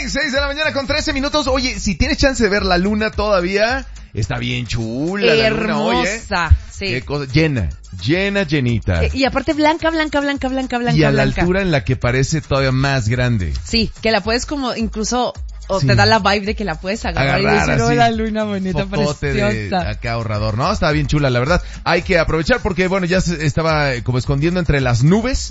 6 de la mañana con 13 minutos. Oye, si tienes chance de ver la luna todavía, está bien chula la luna hoy, ¿eh? Hermosa, sí. Qué cosa, llenita. Y aparte blanca. Y a la altura en la que parece todavía más grande. Sí, que la puedes como incluso... O te da la vibe de que la puedes agarrar y decir, así, la luna bonita, focote preciosa. De acá ahorrador. No, estaba bien chula, la verdad. Hay que aprovechar porque, bueno, ya se estaba como escondiendo entre las nubes.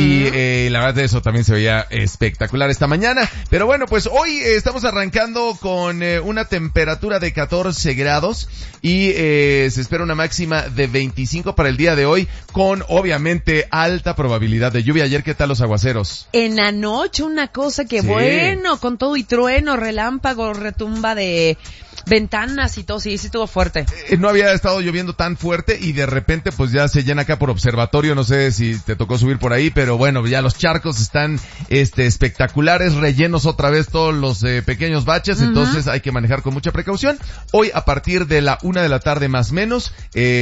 Y la verdad eso también se veía espectacular esta mañana. Pero bueno, pues hoy estamos arrancando con una temperatura de 14 grados. Y se espera una máxima de 25 para el día de hoy. Con, obviamente, alta probabilidad de lluvia. Ayer, ¿qué tal los aguaceros? En la noche una cosa que bueno, con todo y trueno, relámpago, retumba de ventanas y todo, sí estuvo fuerte. No había estado lloviendo tan fuerte y de repente pues ya se llena acá por observatorio, no sé si te tocó subir por ahí, pero bueno, ya los charcos están espectaculares, rellenos otra vez todos los pequeños baches, entonces hay que manejar con mucha precaución. Hoy a partir de la 1 de la tarde más menos,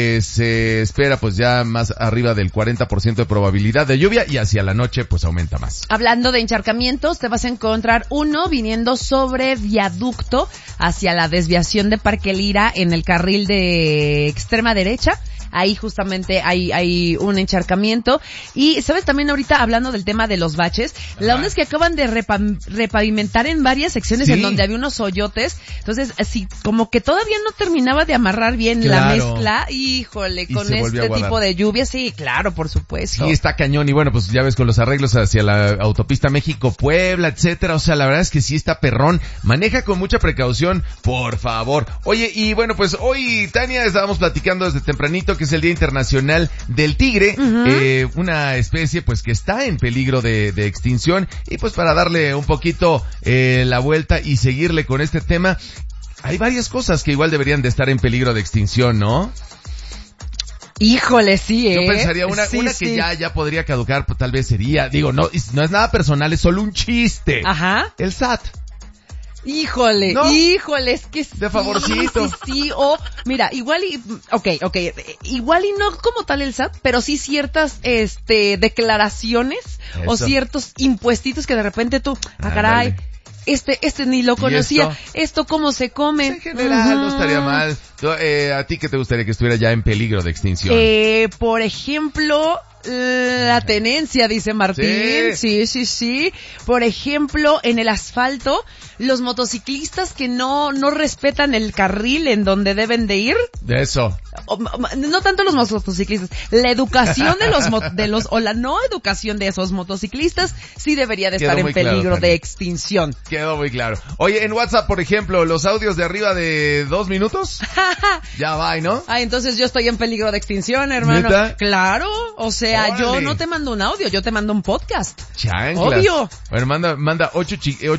se espera pues ya más arriba del 40% de probabilidad de lluvia y hacia la noche pues aumenta más. Hablando de encharcamientos, te vas a encontrar uno viniendo sobre viaducto hacia la desviación de Parque Lira en el carril de extrema derecha. Ahí justamente hay un encharcamiento. Y, ¿sabes? También ahorita hablando del tema de los baches, la onda es que acaban de repavimentar en varias secciones en donde había unos hoyotes. Entonces, así, como que todavía no terminaba de amarrar bien la mezcla. Híjole, y con este tipo de lluvia, sí, claro, por supuesto. Sí, está cañón. Y bueno, pues ya ves con los arreglos hacia la autopista México-Puebla, etcétera. O sea, la verdad es que sí está perrón. Maneja con mucha precaución, por favor. Oye, y bueno, pues hoy, Tania, estábamos platicando desde tempranito que es el Día Internacional del Tigre, una especie pues que está en peligro de extinción, y pues para darle un poquito la vuelta y seguirle con este tema, hay varias cosas que igual deberían de estar en peligro de extinción, ¿no? Híjole, sí, Yo pensaría una que ya podría caducar, pues tal vez sería, digo, no es nada personal, es solo un chiste. Ajá. El SAT. Híjole, ¿no? Híjole, es que de favorcito. Sí, o mira, igual y igual y no como tal el SAT, pero sí ciertas declaraciones o ciertos impuestitos que de repente tú, caray, este ni lo conocía, esto cómo se come. En general no estaría mal. ¿A ti qué te gustaría que estuviera ya en peligro de extinción? Por ejemplo, la tenencia, dice Martín. Sí. Por ejemplo, en el asfalto, los motociclistas que no respetan el carril en donde deben de ir. De eso. No tanto los motociclistas, la educación o la no educación de esos motociclistas sí debería de estar en peligro de extinción. Quedó muy claro. Oye, en WhatsApp, por ejemplo, los audios de arriba de 2 minutos, ya va, ¿no? Entonces yo estoy en peligro de extinción, hermano. ¿Neta? Claro, o sea, órale. Yo no te mando un audio, yo te mando un podcast. Chanclas. Obvio. Bueno, manda 8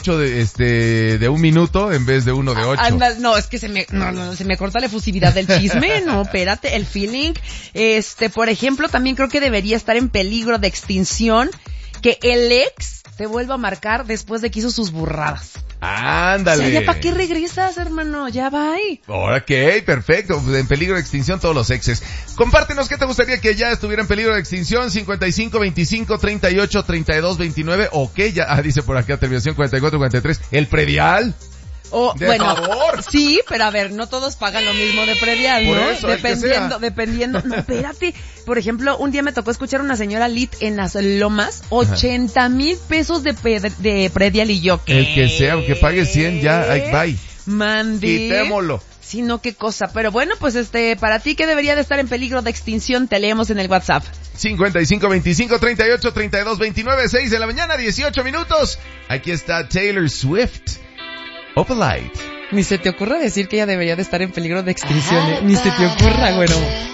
de 1 minuto en vez de uno de 8. No, es que se me corta la efusividad del chisme, no, espérate, el feeling. Por ejemplo, también creo que debería estar en peligro de extinción que el ex te vuelva a marcar después de que hizo sus burradas. Ándale. O sea, ¿ya para qué regresas, hermano? Ya va. Ok, perfecto. En peligro de extinción todos los exes. Compártenos qué te gustaría que ya estuviera en peligro de extinción. 55 25 38 32 29. Ok, ya dice por acá terminación 44 43. El predial. Favor. Sí, pero a ver, no todos pagan lo mismo de predial, ¿no? Eso, dependiendo. No, espérate. Por ejemplo, un día me tocó escuchar a una señora Lit en las Lomas, 80,000 pesos de predial, y yo, ¿qué? El que sea, aunque pague 100 ya, bye. Mandi. Quitémoslo. Sí, no, qué cosa. Pero bueno, pues para ti, ¿qué debería de estar en peligro de extinción? Te leemos en el WhatsApp. 55 25 38 32 29, 6 de la mañana, 18 minutos. Aquí está Taylor Swift. Opalite. Ni se te ocurra decir que ella debería de estar en peligro de extinción, Ni se te ocurra, güero.